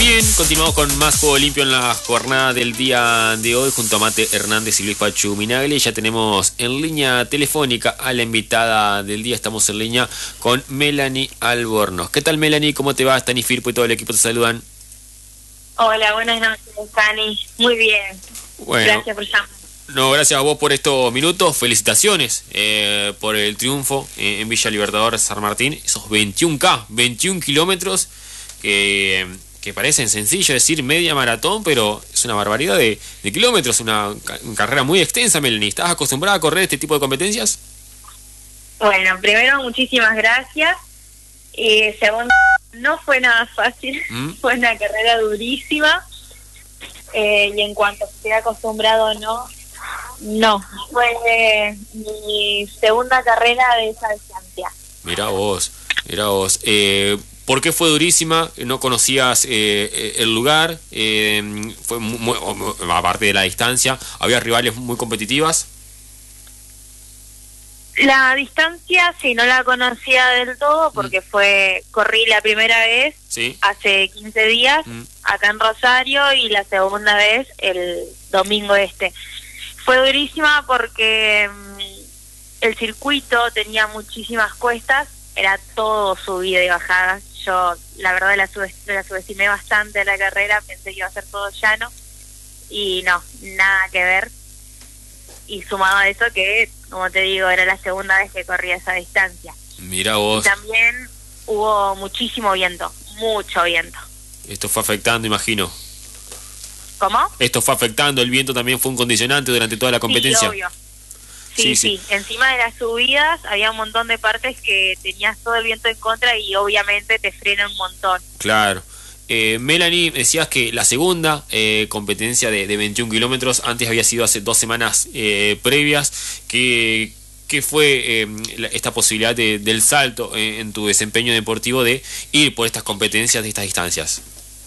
Bien, continuamos con más Juego Limpio en la jornada del día de hoy junto a Mate Hernández y Luis Pachu Minagli. Ya tenemos en línea telefónica a la invitada del día. Estamos en línea con Melanie Albornoz. ¿Qué tal, Melanie? ¿Cómo te va? Stani Firpo y todo el equipo te saludan. Hola, buenas noches, Stani. Muy bien. Bueno, gracias por llamar. No, gracias a vos por estos minutos. Felicitaciones por el triunfo en Villa Libertador San Martín. Esos 21K, 21 kilómetros que parecen sencillo decir media maratón, pero es una barbaridad de kilómetros, una carrera muy extensa, Melanie. ¿Estás acostumbrada a correr este tipo de competencias? Bueno, primero, muchísimas gracias. Segundo, no fue nada fácil, fue una carrera durísima. Y en cuanto a si estoy acostumbrado o no, fue mi segunda carrera de esa distancia. Mirá vos. ¿Por qué fue durísima? ¿No conocías el lugar? Fue aparte de la distancia, ¿había rivales muy competitivas? La distancia sí, no la conocía del todo porque corrí la primera vez hace 15 días acá en Rosario y la segunda vez el domingo Fue durísima porque el circuito tenía muchísimas cuestas, era todo subida y bajada. Yo, la verdad, la subestimé bastante a la carrera, pensé que iba a ser todo llano y no, nada que ver. Y sumado a eso que, como te digo, era la segunda vez que corría esa distancia. Mira vos. Y también hubo muchísimo viento, mucho viento. Esto fue afectando, imagino. ¿Cómo? Esto fue afectando, el viento también fue un condicionante durante toda la competencia. Sí, obvio. Sí. Encima de las subidas había un montón de partes que tenías todo el viento en contra y obviamente te frena un montón. Claro. Melanie, decías que la segunda competencia de 21 kilómetros, antes había sido hace 2 semanas previas. ¿Qué fue esta posibilidad del salto en tu desempeño deportivo de ir por estas competencias de estas distancias?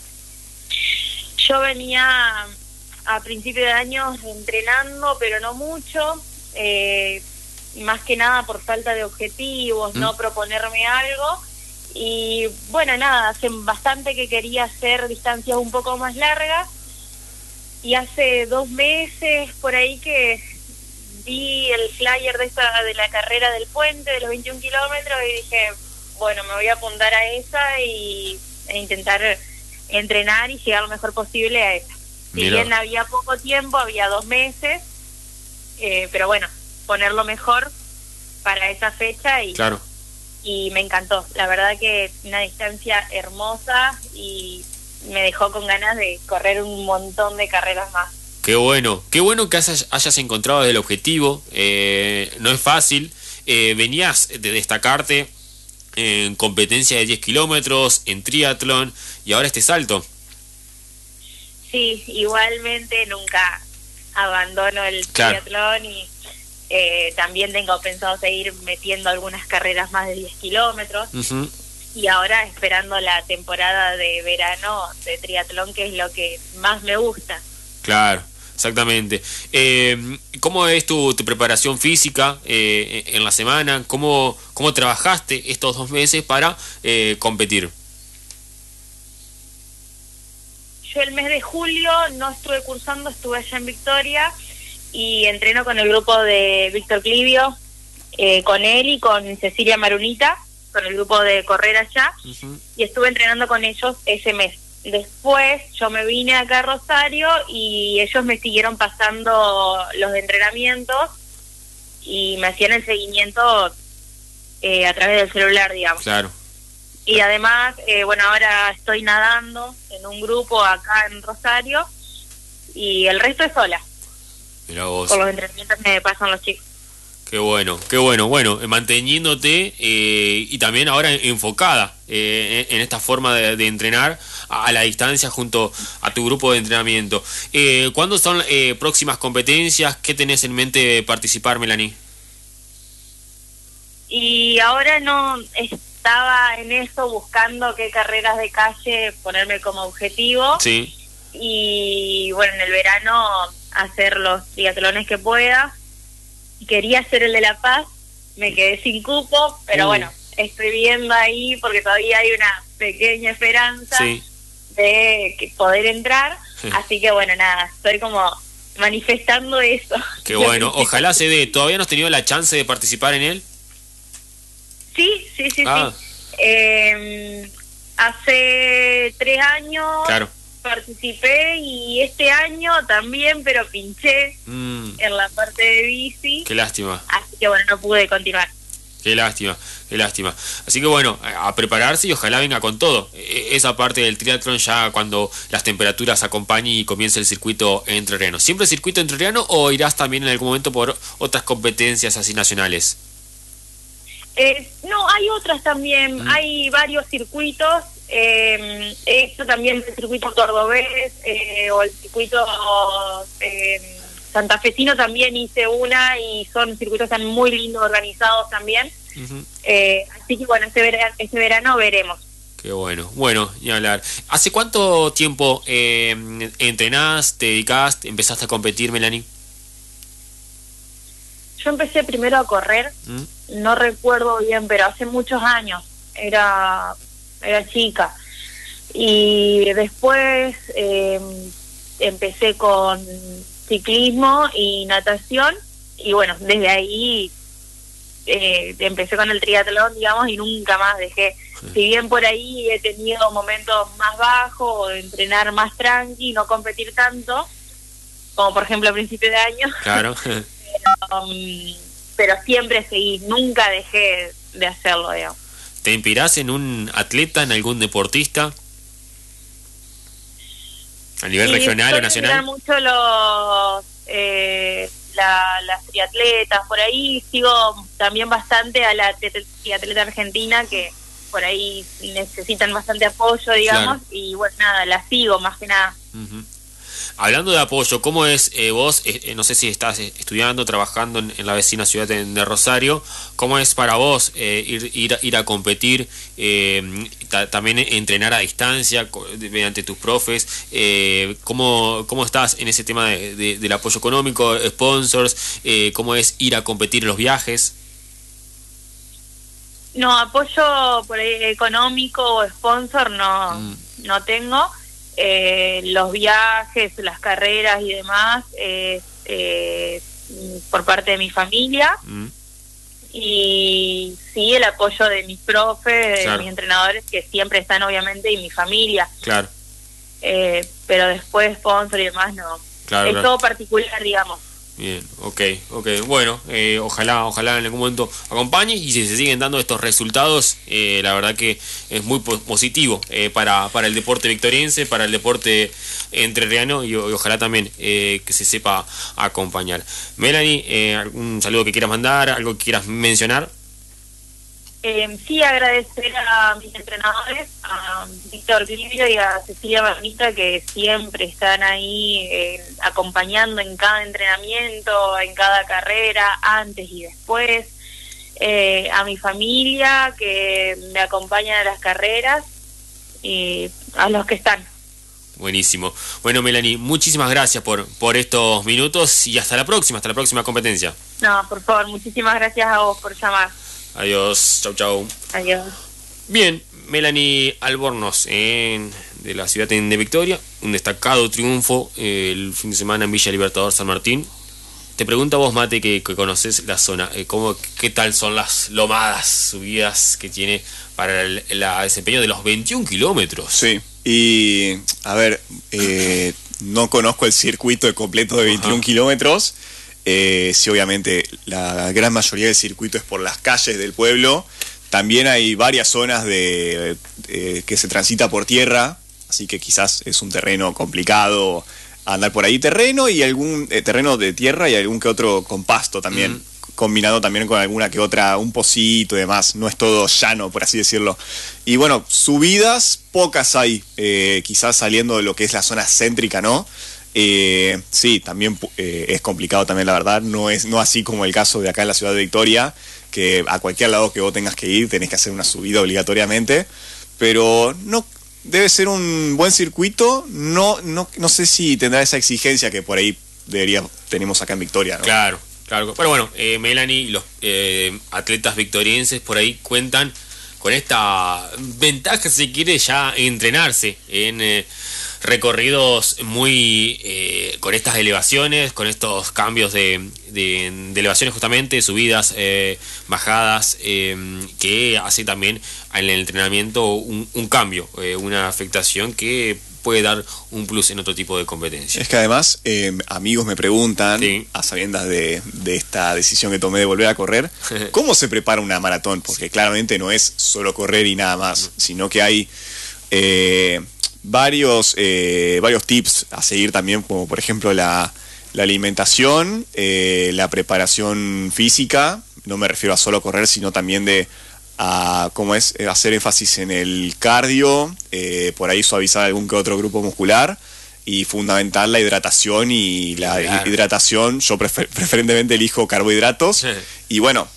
Yo venía a principio de año entrenando, pero no mucho. Más que nada por falta de objetivos, no proponerme algo. Y bueno, nada, hace bastante que quería hacer distancias un poco más largas. Y hace 2 meses por ahí que vi el flyer de la carrera del puente de los 21 kilómetros y dije, bueno, me voy a apuntar a esa e intentar entrenar y llegar lo mejor posible a esa. Si bien había poco tiempo, había 2 meses, pero bueno, ponerlo mejor para esa fecha y me encantó. La verdad que una distancia hermosa y me dejó con ganas de correr un montón de carreras más. Qué bueno que hayas encontrado el objetivo. No es fácil. Venías de destacarte en competencia de 10 kilómetros, en triatlón, y ahora este salto. Sí, igualmente nunca abandono el triatlón y también tengo pensado seguir metiendo algunas carreras más de 10 kilómetros. Y ahora esperando la temporada de verano de triatlón, que es lo que más me gusta. Claro. Exactamente. ¿Cómo es tu preparación física en la semana? ¿Cómo trabajaste estos 2 meses para competir? Yo el mes de julio no estuve cursando, estuve allá en Victoria y entreno con el grupo de Víctor Clivio, con él y con Cecilia Marunita, con el grupo de correr allá, y estuve entrenando con ellos ese mes. Después yo me vine acá a Rosario y ellos me siguieron pasando los entrenamientos y me hacían el seguimiento a través del celular, digamos. Claro. Y además, bueno, ahora estoy nadando en un grupo acá en Rosario y el resto es sola. Mirá vos. Por los entrenamientos que me pasan los chicos. Qué bueno. Bueno, manteniéndote y también ahora enfocada en esta forma de entrenar a la distancia junto a tu grupo de entrenamiento. ¿Cuándo son próximas competencias? ¿Qué tenés en mente participar, Melanie? Y ahora no estaba en eso, buscando qué carreras de calle ponerme como objetivo. Sí. Y bueno, en el verano hacer los triatlones que pueda. Quería hacer el de La Paz, me quedé sin cupo, pero bueno, estoy viendo ahí porque todavía hay una pequeña esperanza de poder entrar, así que bueno, nada, estoy como manifestando eso. Qué bueno, ojalá se dé. ¿Todavía no has tenido la chance de participar en él? Sí. Hace 3 años claro. participé y este año también, pero pinché en la parte de bici. Qué lástima. Así que bueno, no pude continuar. Qué lástima. Así que bueno, a prepararse y ojalá venga con todo. Esa parte del triatlón ya cuando las temperaturas acompañen y comience el circuito entrerriano. ¿Siempre circuito entrerriano o irás también en algún momento por otras competencias así nacionales? No, hay otras también, hay varios circuitos, esto también el circuito cordobés o el circuito santafesino también hice una y son circuitos tan muy lindos, organizados también, así que bueno, este verano veremos. Qué bueno, ni hablar. ¿Hace cuánto tiempo entrenás, te dedicás, empezaste a competir, Melanie? Yo empecé primero a correr, no recuerdo bien, pero hace muchos años, era chica. Y después empecé con ciclismo y natación, y bueno, desde ahí empecé con el triatlón, digamos, y nunca más dejé. Si bien por ahí he tenido momentos más bajos, de entrenar más tranqui, no competir tanto, como por ejemplo a principios de año. Claro. Pero siempre seguí, nunca dejé de hacerlo, digamos. ¿Te inspirás en un atleta, en algún deportista? ¿A nivel regional o nacional? Me mucho las triatletas, por ahí sigo también bastante a la triatleta argentina, que por ahí necesitan bastante apoyo, digamos, y bueno, nada, la sigo más que nada. Hablando de apoyo, ¿cómo es vos? No sé si estás estudiando, trabajando en la vecina ciudad de Rosario. ¿Cómo es para vos ir a competir, también entrenar a distancia mediante tus profes? ¿Cómo estás en ese tema del apoyo económico, sponsors? ¿Cómo es ir a competir en los viajes? No, apoyo por ahí económico o sponsor no tengo. Los viajes, las carreras y demás por parte de mi familia y sí el apoyo de mis profes, de mis entrenadores que siempre están obviamente y mi familia, pero después sponsor y demás no, es todo particular, digamos. Bien, ok, bueno, ojalá en algún momento acompañe y si se siguen dando estos resultados, la verdad que es muy positivo para el deporte victoriense, para el deporte entrerriano y ojalá también que se sepa acompañar. Melanie, ¿algún saludo que quieras mandar, algo que quieras mencionar? Sí, agradecer a mis entrenadores, a Víctor Livio y a Cecilia Marnita, que siempre están ahí acompañando en cada entrenamiento, en cada carrera, antes y después. A mi familia, que me acompañan a las carreras, y a los que están. Buenísimo. Bueno, Melanie, muchísimas gracias por estos minutos y hasta la próxima competencia. No, por favor, muchísimas gracias a vos por llamar. Adiós, chau. Adiós. Bien, Melanie Albornoz, de la ciudad de Victoria, un destacado triunfo el fin de semana en Villa Libertador San Martín. Te pregunto a vos, Mate, que conoces la zona, ¿qué tal son las lomadas, subidas que tiene para el desempeño de los 21 kilómetros? Sí, y a ver, no conozco el circuito completo de 21 kilómetros. Sí, obviamente la gran mayoría del circuito es por las calles del pueblo. También hay varias zonas que se transita por tierra, así que quizás es un terreno complicado andar por ahí. Terreno y algún terreno de tierra y algún que otro con pasto también, combinado también con alguna que otra, un pocito y demás. No es todo llano, por así decirlo. Y bueno, subidas pocas hay, quizás saliendo de lo que es la zona céntrica, ¿no? Sí, también es complicado también, la verdad, no así como el caso de acá en la ciudad de Victoria, que a cualquier lado que vos tengas que ir tenés que hacer una subida obligatoriamente, pero no debe ser un buen circuito. No sé si tendrá esa exigencia que por ahí tenemos acá en Victoria, ¿no? Claro. Pero bueno, Melanie y los atletas victorienses por ahí cuentan con esta ventaja, si quiere, ya entrenarse en recorridos muy con estas elevaciones, con estos cambios de elevaciones, justamente subidas, bajadas, que hace también en el entrenamiento un cambio, una afectación que puede dar un plus en otro tipo de competencia. Es que además amigos me preguntan, sí, a sabiendas de esta decisión que tomé de volver a correr, ¿cómo se prepara una maratón? Porque claramente no es solo correr y nada más, sino que hay varios tips a seguir también, como por ejemplo la alimentación, la preparación física. No me refiero a solo correr, sino también ¿cómo es? Hacer énfasis en el cardio, por ahí suavizar algún que otro grupo muscular, y fundamental la hidratación. Y la hidratación, yo preferentemente elijo carbohidratos. Sí. Y bueno,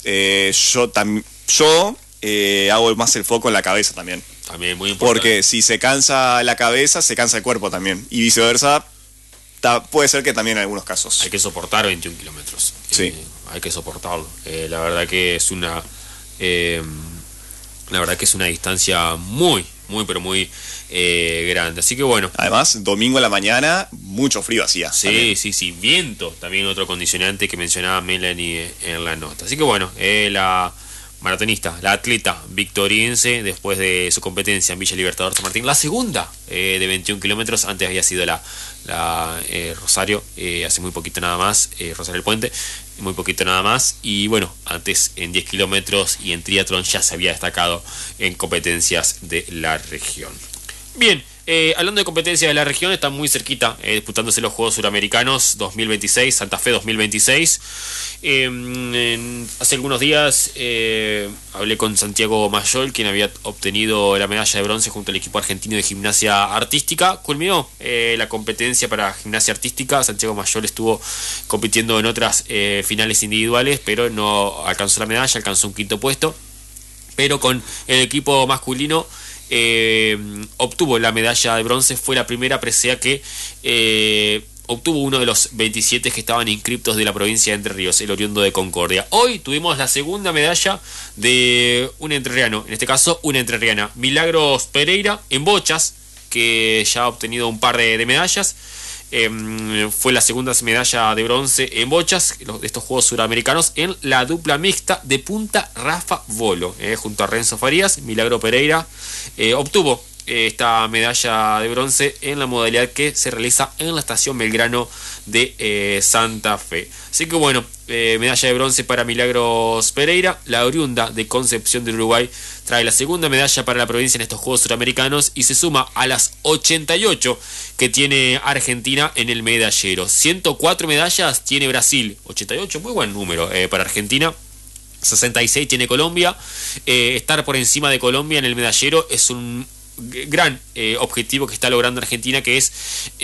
yo hago más el foco en la cabeza también. También muy importante. Porque si se cansa la cabeza, se cansa el cuerpo también. Y viceversa, puede ser que también en algunos casos. Hay que soportar 21 kilómetros. Sí. Hay que soportarlo. La verdad que es una distancia muy, pero muy grande. Así que bueno. Además, domingo a la mañana, mucho frío hacía. Sí, también. sí, viento. También otro condicionante que mencionaba Melanie en la nota. Así que bueno, la maratonista, la atleta victoriense, después de su competencia en Villa Libertador San Martín, la segunda de 21 kilómetros. Antes había sido la Rosario, hace muy poquito nada más, Rosario del Puente, muy poquito nada más. Y bueno, antes en 10 kilómetros y en triatlón ya se había destacado en competencias de la región. Bien, hablando de competencias de la región, está muy cerquita disputándose los Juegos Suramericanos 2026, Santa Fe 2026. Hace algunos días hablé con Santiago Mayol, quien había obtenido la medalla de bronce junto al equipo argentino de gimnasia artística. Culminó la competencia para gimnasia artística. Santiago Mayol estuvo compitiendo en otras finales individuales, pero no alcanzó la medalla, alcanzó un quinto puesto. Pero con el equipo masculino obtuvo la medalla de bronce. Fue la primera presea que obtuvo uno de los 27 que estaban inscriptos de la provincia de Entre Ríos, el oriundo de Concordia. Hoy tuvimos la segunda medalla de un entrerriano, en este caso una entrerriana, Milagros Pereira, en bochas, que ya ha obtenido un par de medallas. Fue la segunda medalla de bronce en bochas de estos Juegos Suramericanos en la dupla mixta de punta Rafa Bolo, junto a Renzo Farías. Milagro Pereira obtuvo esta medalla de bronce en la modalidad que se realiza en la estación Belgrano de Santa Fe. Así que bueno, medalla de bronce para Milagros Pereira. La oriunda de Concepción del Uruguay trae la segunda medalla para la provincia en estos Juegos Suramericanos y se suma a las 88 que tiene Argentina en el medallero. 104 medallas tiene Brasil, 88, muy buen número para Argentina. 66 tiene Colombia. Estar por encima de Colombia en el medallero es un gran objetivo que está logrando Argentina, que es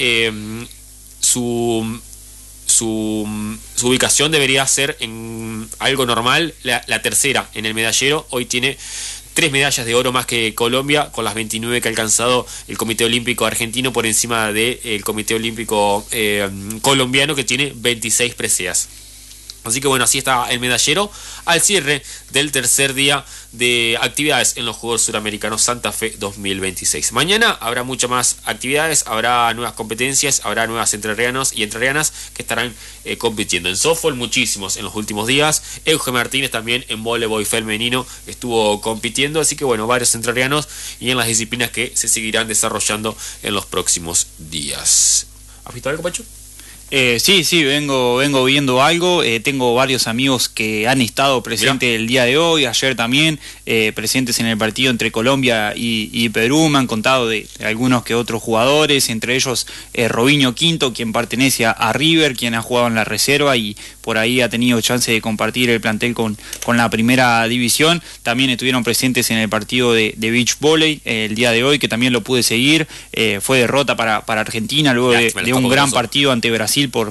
su ubicación debería ser en algo normal, la tercera en el medallero. Hoy tiene 3 medallas de oro más que Colombia, con las 29 que ha alcanzado el Comité Olímpico Argentino, por encima del Comité Olímpico colombiano, que tiene 26 preseas. Así que bueno, así está el medallero al cierre del tercer día de actividades en los Juegos Suramericanos Santa Fe 2026. Mañana habrá muchas más actividades, habrá nuevas competencias, habrá nuevas entrerrianos y entrerrianas que estarán compitiendo. En softball muchísimos en los últimos días. Euge Martínez también en voleibol femenino estuvo compitiendo. Así que bueno, varios entrerrianos y en las disciplinas que se seguirán desarrollando en los próximos días. ¿Has visto algo, Pacho? Sí, vengo viendo algo. Tengo varios amigos que han estado presentes el día de hoy, ayer también, presentes en el partido entre Colombia y Perú. Me han contado de algunos que otros jugadores, entre ellos Robinho Quinto, quien pertenece a River, quien ha jugado en la reserva y por ahí ha tenido chance de compartir el plantel con la primera división. También estuvieron presentes en el partido de beach volley el día de hoy, que también lo pude seguir. Fue derrota para Argentina luego de un gran partido ante Brasil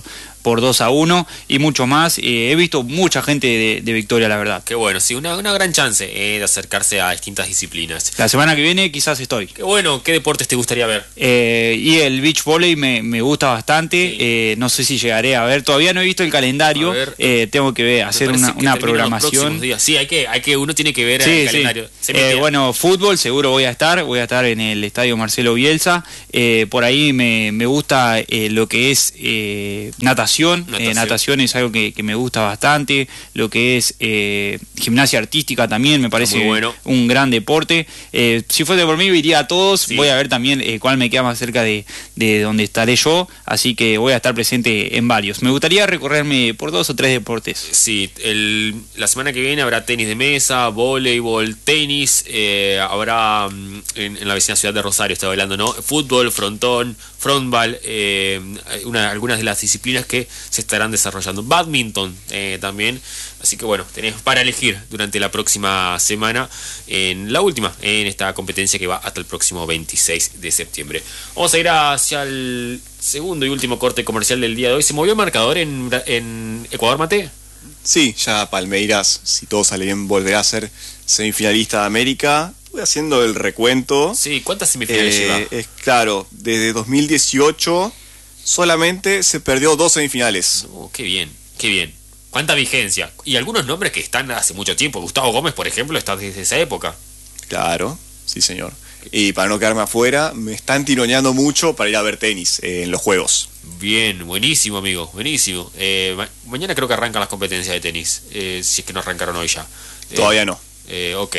por 2-1 y mucho más. He visto mucha gente de Victoria, la verdad. Qué bueno, sí, una gran chance de acercarse a distintas disciplinas. La semana que viene quizás estoy. Qué bueno, ¿qué deportes te gustaría ver? Y el beach volley me gusta bastante. Sí. No sé si llegaré a ver. Todavía no he visto el calendario. Tengo que hacer una programación. Sí, uno tiene que ver el calendario. Bueno, fútbol seguro voy a estar en el estadio Marcelo Bielsa. Por ahí me gusta lo que es natación. Natación es algo que me gusta bastante. Lo que es gimnasia artística también me parece un gran deporte. Si fuese por mí iría a todos. Sí. Voy a ver también cuál me queda más cerca de donde estaré yo. Así que voy a estar presente en varios. Me gustaría recorrerme por 2 o 3 deportes. Sí, la semana que viene habrá tenis de mesa, voleibol, tenis, habrá en la vecina ciudad de Rosario, estaba hablando, ¿no? Fútbol, frontón, frontball, algunas de las disciplinas que se estarán desarrollando. Badminton también. Así que bueno, tenés para elegir durante la próxima semana, en la última, en esta competencia que va hasta el próximo 26 de septiembre. Vamos a ir hacia el segundo y último corte comercial del día de hoy. ¿Se movió el marcador en Ecuador, Mate? Sí, ya Palmeiras, si todo sale bien, volverá a ser semifinalista de América. Voy haciendo el recuento. Sí, ¿cuántas semifinales lleva? Claro, desde 2018 solamente se perdió 2 semifinales. Qué bien, qué bien. ¿Cuánta vigencia? Y algunos nombres que están hace mucho tiempo. Gustavo Gómez, por ejemplo, está desde esa época. Claro, sí señor. Y para no quedarme afuera, me están tironeando mucho para ir a ver tenis en los juegos. Bien, buenísimo, amigo, buenísimo. Mañana creo que arrancan las competencias de tenis, si es que no arrancaron hoy ya. Todavía no. Ok.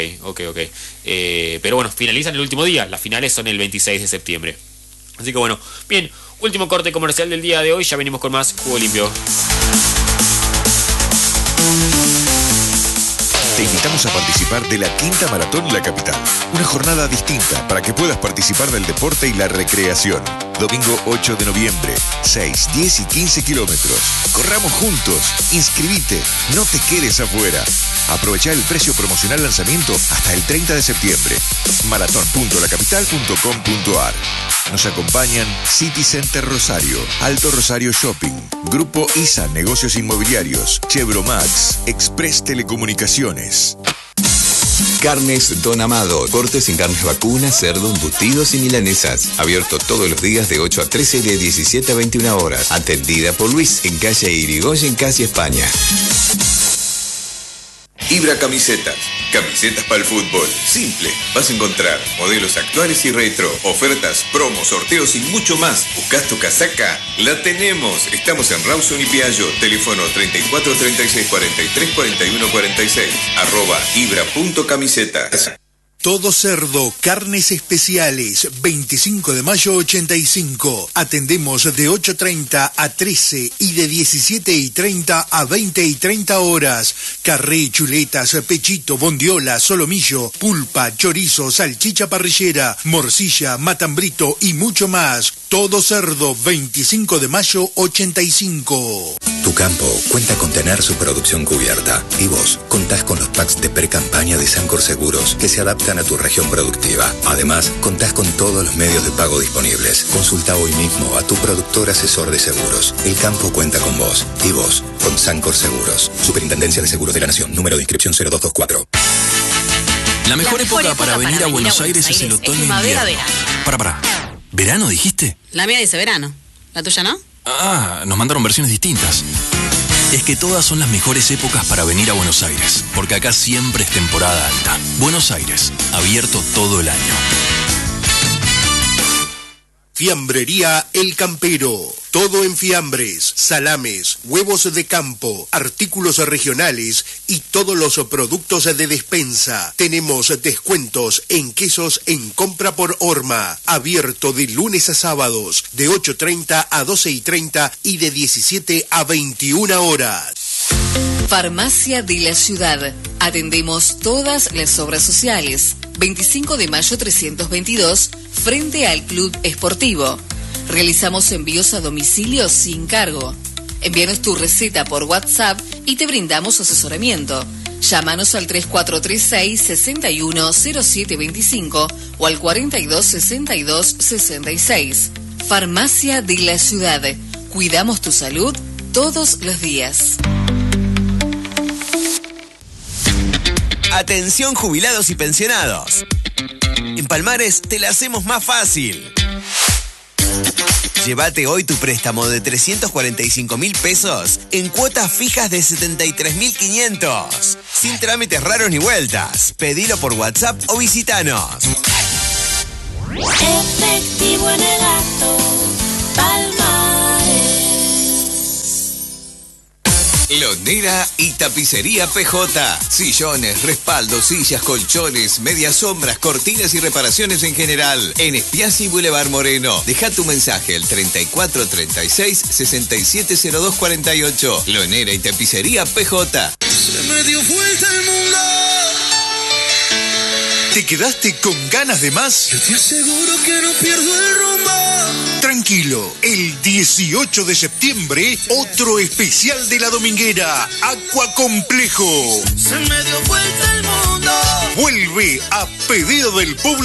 Pero bueno, finalizan el último día. Las finales son el 26 de septiembre. Así que bueno, bien, último corte comercial del día de hoy. Ya venimos con más Jugo Limpio. Te invitamos a participar de la Quinta Maratón La Capital. Una jornada distinta para que puedas participar del deporte y la recreación. Domingo 8 de noviembre, 6, 10 y 15 kilómetros. Corramos juntos. Inscribite. No te quedes afuera. Aprovecha el precio promocional lanzamiento hasta el 30 de septiembre. maratón.lacapital.com.ar. Nos acompañan City Center Rosario, Alto Rosario Shopping, Grupo ISA Negocios Inmobiliarios, Chevromax, Express Telecomunicaciones. Carnes Don Amado, cortes sin carnes vacunas, cerdo, embutidos y milanesas. Abierto todos los días de 8 a 13 y de 17 a 21 horas. Atendida por Luis, en calle Irigoyen, casi España. Ibra Camisetas. Camisetas para el fútbol. Simple. Vas a encontrar modelos actuales y retro, ofertas, promos, sorteos y mucho más. ¿Buscas tu casaca? La tenemos. Estamos en Rawson y Piaggio. Teléfono 34 36 43 41 46. @ibra.camisetas. Todo Cerdo, carnes especiales, 25 de mayo 85. Atendemos de 8:30 a 13 y de 17:30 a 20:30 horas. Carré, chuletas, pechito, bondiola, solomillo, pulpa, chorizo, salchicha parrillera, morcilla, matambrito y mucho más. Todo Cerdo, 25 de mayo 85. Tu campo cuenta con tener su producción cubierta. Y vos contás con los packs de pre-campaña de Sancor Seguros que se adaptan a tu región productiva. Además, contás con todos los medios de pago disponibles. Consulta hoy mismo a tu productor asesor de seguros. El campo cuenta con vos. Y vos con Sancor Seguros. Superintendencia de Seguros de la Nación. Número de inscripción 0224. La mejor época para venir a Buenos Aires es el otoño e invierno. Para. ¿Verano dijiste? La mía dice verano. ¿La tuya no? Nos mandaron versiones distintas. Es que todas son las mejores épocas para venir a Buenos Aires, porque acá siempre es temporada alta. Buenos Aires, abierto todo el año. Fiambrería El Campero. Todo en fiambres, salames, huevos de campo, artículos regionales y todos los productos de despensa. Tenemos descuentos en quesos en compra por horma. Abierto de lunes a sábados, de 8:30 a 12:30 y de 17 a 21 horas. Farmacia de la Ciudad. Atendemos todas las obras sociales. 25 de mayo 322, frente al Club Esportivo. Realizamos envíos a domicilio sin cargo. Envíanos tu receta por WhatsApp y te brindamos asesoramiento. Llámanos al 3436-610725 o al 426266. Farmacia de la Ciudad. Cuidamos tu salud todos los días. Atención jubilados y pensionados. En Palmares te la hacemos más fácil. Llévate hoy tu préstamo de 345.000 pesos en cuotas fijas de 73.500. Sin trámites raros ni vueltas. Pedilo por WhatsApp o visitanos. Efectivo en el acto, Palmares. Lonera y tapicería PJ. Sillones, respaldos, sillas, colchones, medias sombras, cortinas y reparaciones en general. En Espiazzi Boulevard Moreno. Deja tu mensaje al 3436-670248. Lonera y tapicería PJ. Se me dio vuelta el mundo. ¿Te quedaste con ganas de más? Yo te aseguro que no pierdo el rumbo. Tranquilo, el 18 de septiembre, otro especial de La Dominguera, Aqua Complejo. Se me dio vuelta el mundo. Vuelve a pedido del público